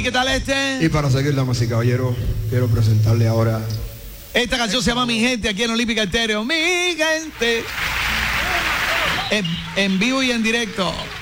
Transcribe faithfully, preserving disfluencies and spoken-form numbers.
¿qué tal este? Y para seguir, damas y caballeros, quiero presentarle ahora. Esta canción se llama Mi Gente, aquí en Olímpica Estéreo. Mi gente. En, en vivo y en directo.